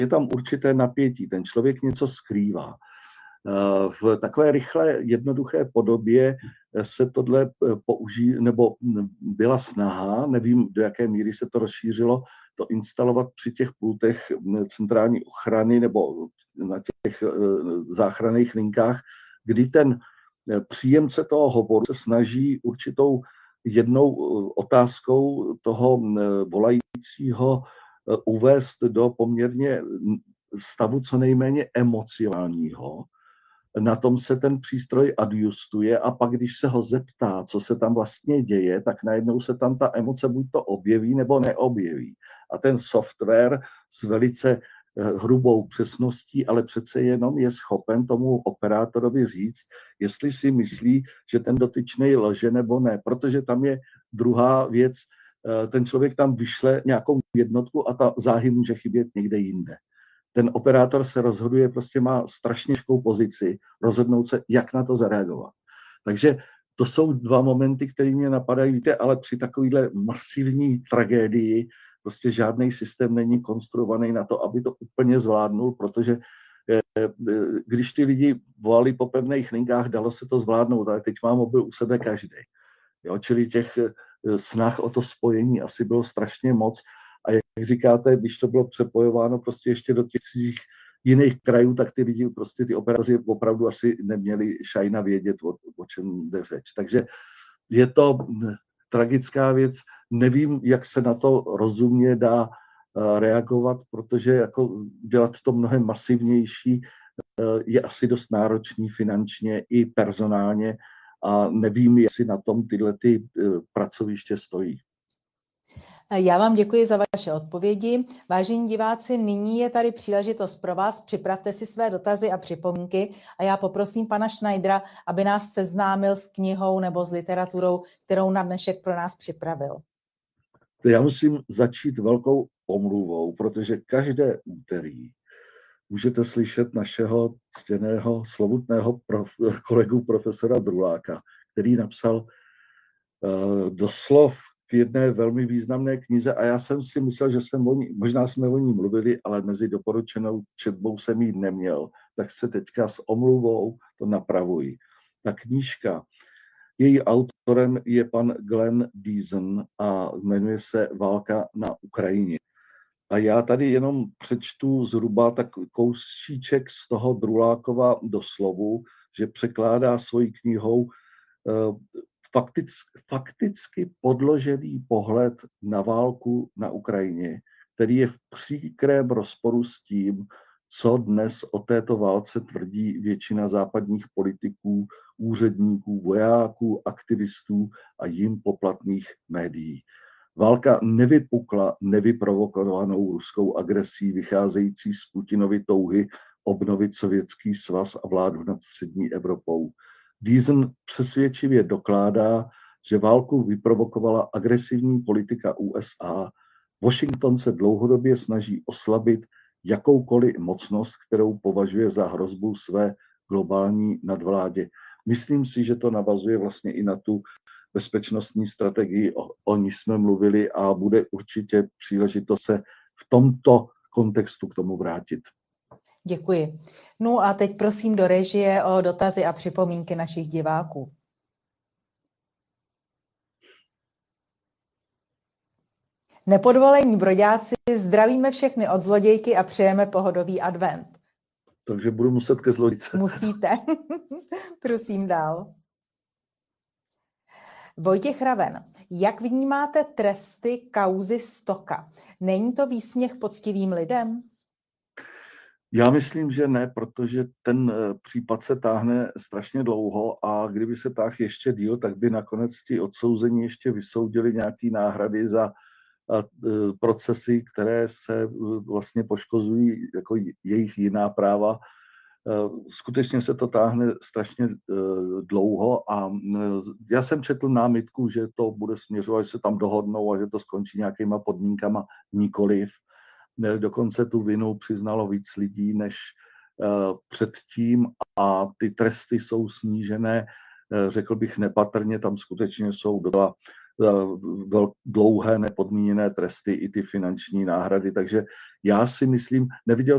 je tam určité napětí, ten člověk něco skrývá. V takové rychlé, jednoduché podobě se tohle nebo byla snaha, nevím, do jaké míry se to rozšířilo, to instalovat při těch pultech centrální ochrany nebo na těch záchranných linkách, kdy ten příjemce toho hovoru se snaží určitou jednou otázkou toho volajícího uvést do poměrně stavu co nejméně emocionálního. Na tom se ten přístroj adjustuje a pak, když se ho zeptá, co se tam vlastně děje, tak najednou se tam ta emoce buď to objeví, nebo neobjeví. A ten software s velice hrubou přesností, ale přece jenom je schopen tomu operátorovi říct, jestli si myslí, že ten dotyčný lže nebo ne, protože tam je druhá věc, ten člověk tam vyšle nějakou jednotku a ta záhy může chybět někde jinde. Ten operátor se rozhoduje, prostě má strašně těžkou pozici, rozhodnout se, jak na to zareagovat. Takže to jsou dva momenty, které mě napadají, víte, ale při takovéhle masivní tragédii prostě žádný systém není konstruovaný na to, aby to úplně zvládnul, protože když ty lidi volali po pevných linkách, dalo se to zvládnout, ale teď má mobil u sebe každý. Jo, čili těch snah o to spojení asi bylo strašně moc. A jak říkáte, když to bylo přepojováno prostě ještě do těch jiných krajů, tak ty lidi, prostě ty operátoři opravdu asi neměli šajna vědět, o čem jde řeč. Takže je to tragická věc. Nevím, jak se na to rozumně dá reagovat, protože jako dělat to mnohem masivnější je asi dost náročný finančně i personálně a nevím, jestli na tom tyhle ty pracoviště stojí. Já vám děkuji za vaše odpovědi. Vážení diváci, nyní je tady příležitost pro vás. Připravte si své dotazy a připomínky a já poprosím pana Schneidera, aby nás seznámil s knihou nebo s literaturou, kterou na dnešek pro nás připravil. Já musím začít velkou omluvou, protože každé úterý můžete slyšet našeho ctěného, slovutného kolegu profesora Druláka, který napsal doslov k jedné velmi významné knize a já jsem si myslel, že možná jsme o ní mluvili, ale mezi doporučenou četbou jsem ji neměl, tak se teďka s omluvou to napravuji. Ta knížka, její autorem je pan Glenn Deason a jmenuje se Válka na Ukrajině. A já tady jenom přečtu zhruba tak kousíček z toho Drulákova doslovu, že překládá svojí knihou fakticky podložený pohled na válku na Ukrajině, který je v příkrém rozporu s tím, co dnes o této válce tvrdí většina západních politiků, úředníků, vojáků, aktivistů a jim poplatných médií. Válka nevypukla nevyprovokovanou ruskou agresí vycházející z Putinovy touhy obnovit Sovětský svaz a vládu nad střední Evropou. Deason přesvědčivě dokládá, že válku vyprovokovala agresivní politika USA. Washington se dlouhodobě snaží oslabit jakoukoliv mocnost, kterou považuje za hrozbu své globální nadvládě. Myslím si, že to navazuje vlastně i na tu bezpečnostní strategii, o níž jsme mluvili a bude určitě příležitost se v tomto kontextu k tomu vrátit. Děkuji. No a teď prosím do režie o dotazy a připomínky našich diváků. Nepodvolení broďáci, zdravíme všechny od zlodějky a přejeme pohodový advent. Takže budu muset ke zlodějce. Musíte. Prosím dál. Vojtěch Raven, jak vnímáte tresty kauzy Stoka? Není to výsměch poctivým lidem? Já myslím, že ne, protože ten případ se táhne strašně dlouho a kdyby se táhl ještě díl, tak by nakonec ti odsouzení ještě vysoudili nějaké náhrady za procesy, které se vlastně poškozují jako jejich jiná práva. Skutečně se to táhne strašně dlouho a já jsem četl námitku, že to bude směřovat, že se tam dohodnou a že to skončí nějakýma podmínkama, nikoliv. Dokonce tu vinu přiznalo víc lidí než předtím a ty tresty jsou snížené, řekl bych nepatrně, tam skutečně jsou dlouhé nepodmíněné tresty i ty finanční náhrady, takže já si myslím, neviděl